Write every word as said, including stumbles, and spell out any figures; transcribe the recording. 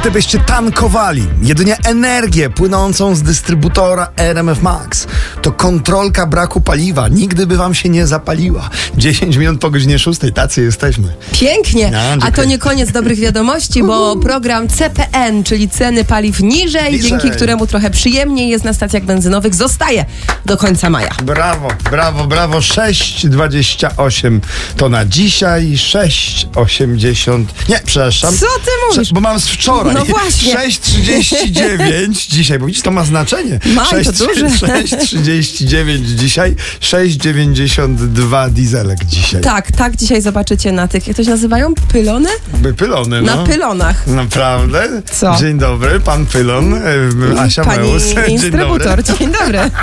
Gdybyście tankowali jedynie energię płynącą z dystrybutora R M F Max, to kontrolka braku paliwa nigdy by wam się nie zapaliła. dziesięć minut po godzinie szóstej, tacy jesteśmy. Pięknie, No, a to nie koniec dobrych wiadomości, bo program C P N, czyli ceny paliw niżej, Niżej. dzięki któremu trochę przyjemniej jest na stacjach benzynowych, zostaje do końca maja. Brawo, brawo, brawo. sześć dwadzieścia osiem to na dzisiaj, sześć osiemdziesiąt. Nie, przepraszam. Co ty mówisz? Prze- Bo mam z wczoraj. No właśnie. sześć trzydzieści dziewięć dzisiaj, bo widzisz, to ma znaczenie. Ma, to duże. sześć trzydzieści dziewięć dzisiaj, sześć dziewięćdziesiąt dwa dieselek dzisiaj. Tak, tak dzisiaj zobaczycie na tych, jak to się nazywają? Pylony? By pylony, no. Na pylonach. Naprawdę? Co? Dzień dobry, pan Pylon, e, Asia Pani Meus. Dzień dobry. instrybutor, dzień dobry.